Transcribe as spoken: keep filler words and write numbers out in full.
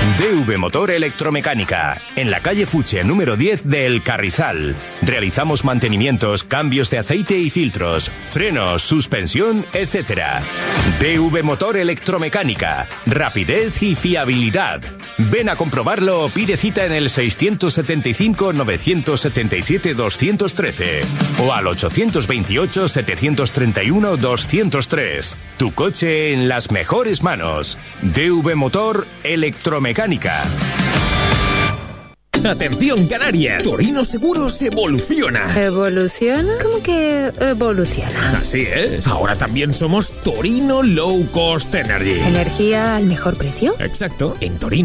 D V Motor Electromecánica, en la calle Fuche número diez de El Carrizal. Realizamos mantenimientos, cambios de aceite y filtros, frenos, suspensión, etcétera. D V Motor Electromecánica, rapidez y fiabilidad. Ven a comprobarlo o pide cita en el seiscientos setenta y cinco, novecientos setenta y siete, doscientos trece o al ochocientos veintiocho, setecientos treinta y uno, doscientos tres. Tu coche en las mejores manos. D V Motor Electromecánica. ¡Atención, Canarias! Torino Seguros evoluciona. ¿Evoluciona? ¿Cómo que evoluciona? Así es. Ahora también somos Torino Low Cost Energy. ¿Energía al mejor precio? Exacto. En Torino